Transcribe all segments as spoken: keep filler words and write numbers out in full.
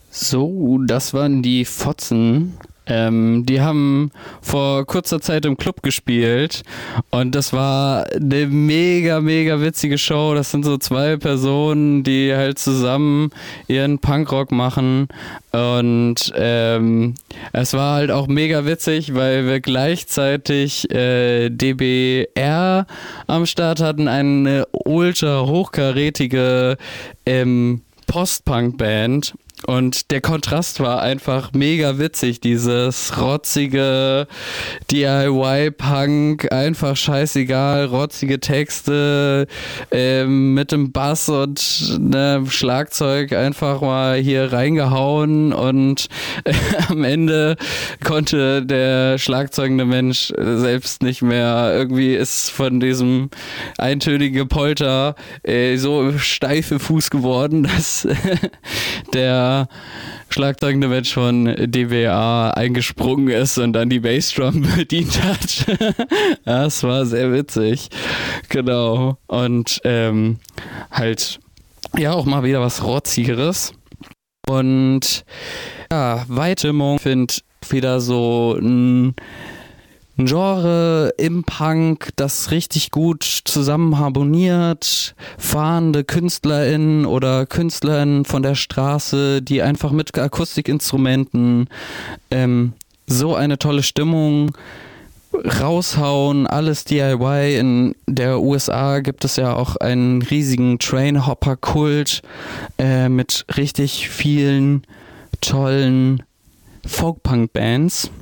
So, das waren die Fotzen. Ähm, die haben vor kurzer Zeit im Club gespielt und das war eine mega, mega witzige Show. Das sind so zwei Personen, die halt zusammen ihren Punkrock machen und ähm, es war halt auch mega witzig, weil wir gleichzeitig äh, D B R am Start hatten, eine ultra hochkarätige ähm, Post-Punk-Band. Und der Kontrast war einfach mega witzig, dieses rotzige D I Y-Punk, einfach scheißegal, rotzige Texte ähm, mit dem Bass und ne, Schlagzeug einfach mal hier reingehauen und äh, am Ende konnte der schlagzeugende Mensch selbst nicht mehr, irgendwie ist von diesem eintönigen Gepolter äh, so steif im Fuß geworden, dass der schlagzeugende Mensch von D W A eingesprungen ist und dann die Bassdrum bedient hat. Das war sehr witzig. Genau. Und ähm, halt, ja, auch mal wieder was Rotzigeres. Und ja, Weitstimmung, finde wieder so ein ein Genre im Punk, das richtig gut zusammen harmoniert, fahrende KünstlerInnen oder KünstlerInnen von der Straße, die einfach mit Akustikinstrumenten ähm, so eine tolle Stimmung raushauen, alles D I Y. In der U S A gibt es ja auch einen riesigen Trainhopper-Kult äh, mit richtig vielen tollen Folk-Punk-Bands.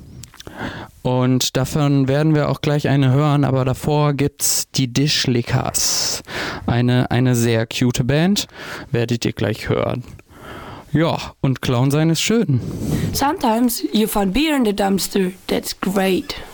Und davon werden wir auch gleich eine hören, aber davor gibt's die Dishlickers. Eine, eine sehr cute Band, werdet ihr gleich hören. Ja, und Clown sein ist schön. Sometimes you find beer in the dumpster, that's great.